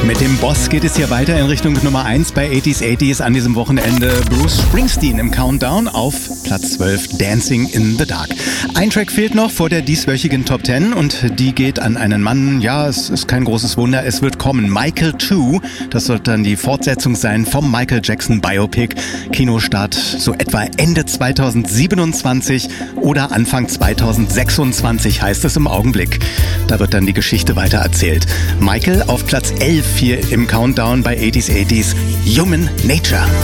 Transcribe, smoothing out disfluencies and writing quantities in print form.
Mit dem Boss geht es hier weiter in Richtung Nummer 1 bei 80s an diesem Wochenende. Bruce Springsteen im Countdown auf Platz 12, Dancing in the Dark. Ein Track fehlt noch vor der dieswöchigen Top 10 und die geht an einen Mann, ja, es ist kein großes Wunder, es wird kommen. Michael 2, das wird dann die Fortsetzung sein vom Michael Jackson Biopic. Kinostart so etwa Ende 2027 oder Anfang 2026 heißt es im Augenblick. Da wird dann die Geschichte weiter erzählt. Michael auf Platz 11 hier im Countdown bei 80s, Human Nature.